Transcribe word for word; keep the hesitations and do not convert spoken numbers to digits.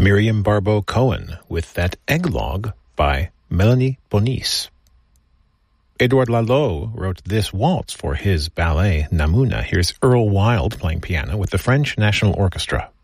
Miriam Barbeau Cohen with That Egglog by Melanie Bonis. Edouard Lalo wrote this waltz for his ballet Namuna. Here's Earl Wild playing piano with the French National Orchestra.